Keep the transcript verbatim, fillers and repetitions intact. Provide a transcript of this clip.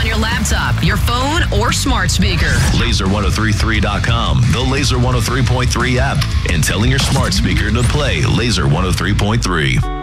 on your laptop, your phone, or smart speaker. laser ten thirty-three dot com, the Laser one oh three point three app, and telling your smart speaker to play Laser one oh three point three.